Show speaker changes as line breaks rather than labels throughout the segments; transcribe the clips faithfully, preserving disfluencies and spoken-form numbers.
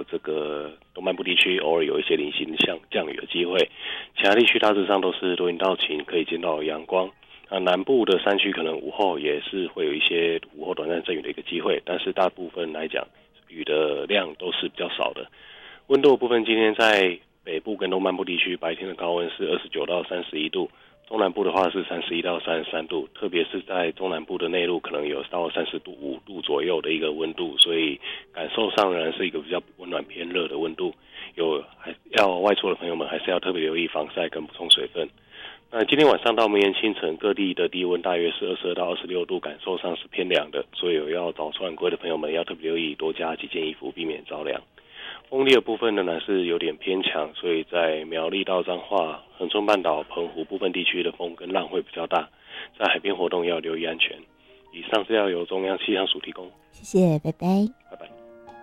有这个东半部地区偶尔有一些零星降降雨的机会，其他地区大致上都是多云到晴，可以见到阳光。那南部的山区可能午后也是会有一些午后短暂阵雨的一个机会，但是大部分来讲，雨的量都是比较少的。温度的部分，今天在北部跟东半部地区白天的高温是二十九到三十一度，中南部的话是三十一到三十三度，特别是在中南部的内陆可能有到三十五度左右的一个温度，所以感受上仍然是一个比较温暖偏热的温度。有还要外出的朋友们还是要特别留意防晒跟补充水分。那今天晚上到明天清晨，各地的低温大约是二十二到二十六度，感受上是偏凉的，所以有要早出晚归的朋友们要特别留意，多加几件衣服，避免着凉。风力的部分呢是有点偏强，所以在苗栗到彰化、恒春半岛、澎湖部分地区的风跟浪会比较大，在海边活动要留意安全。以上是要由中央气象署提供。
谢谢，拜拜。
拜拜。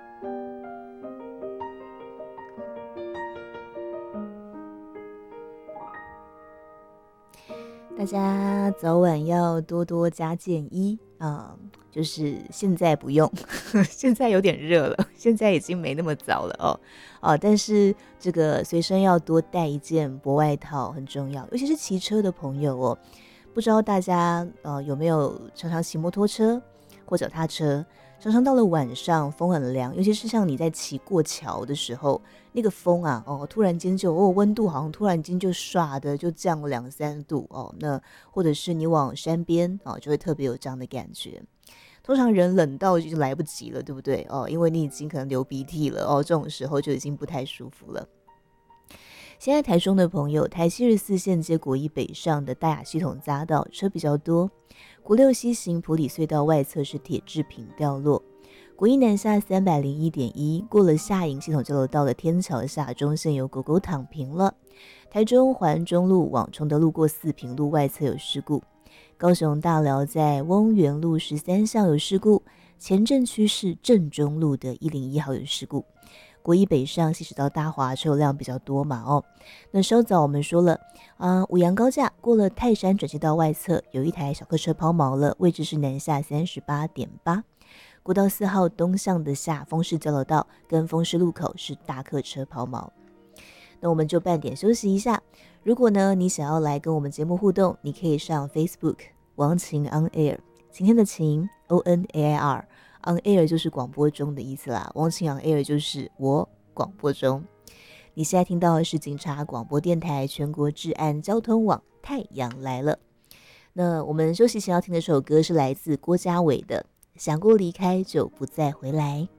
大家早晚要多多加件衣啊、嗯，就是现在不用，现在有点热了，现在已经没那么早了哦。哦，但是这个随身要多带一件薄外套很重要，尤其是骑车的朋友哦。不知道大家呃有没有常常骑摩托车或脚踏车，常常到了晚上风很凉，尤其是像你在骑过桥的时候，那个风啊，哦，突然间就哦温度好像突然间就唰的就降了两三度哦，那或者是你往山边哦，就会特别有这样的感觉。通常人冷到就来不及了，对不对哦？因为你已经可能流鼻涕了哦，这种时候就已经不太舒服了。现在台中的朋友，台七十四线接国一北上的大雅系统匝道车比较多，国六西行埔里隧道外侧是铁制品掉落，国一南下三百零一点一，过了下营系统交流道的天桥下中线有狗狗躺平了。台中环中路往崇德路过四平路外侧有事故，高雄大寮在翁园路十三巷有事故，前镇区是正中路的一零一号有事故。国一北上西驶到大华车流量比较多嘛哦，那稍早我们说了啊、呃，五羊高架过了泰山转接道外侧有一台小客车抛锚了，位置是南下三十八点八。国道四号东向的下丰市交流道跟丰市路口是大客车抛锚。那我们就半点休息一下。如果呢你想要来跟我们节目互动，你可以上 Facebook 王晴 on air， 今天的晴 O N A I R，On air 就是广播中的意思啦，王晴 on air 就是我广播中。你现在听到的是警察广播电台全国治安交通网太阳来了。那我们休息前要听的这首歌是来自郭家伟的《想过离开就不再回来》。